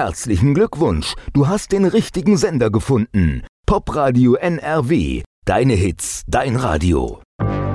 Herzlichen Glückwunsch, du hast den richtigen Sender gefunden. Popradio NRW, deine Hits, dein Radio.